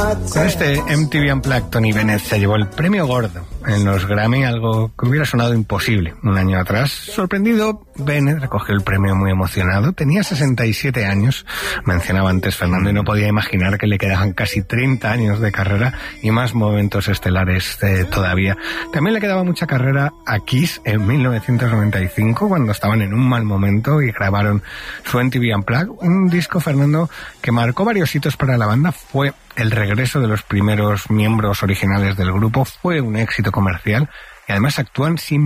Con este MTV Unplugged, Tony Bennett se llevó el premio gordo en los Grammy, algo que hubiera sonado imposible un año atrás. Sorprendido, Bennett recogió el premio muy emocionado. Tenía 67 años, mencionaba antes Fernando, y no podía imaginar que le quedaban casi 30 años de carrera y más momentos estelares todavía. También le quedaba mucha carrera a Kiss en 1995, cuando estaban en un mal momento y grabaron su MTV Unplugged, un disco, Fernando, que marcó varios hitos para la banda. Fue el regreso de los primeros miembros originales del grupo, fue un éxito comercial y además actúan sin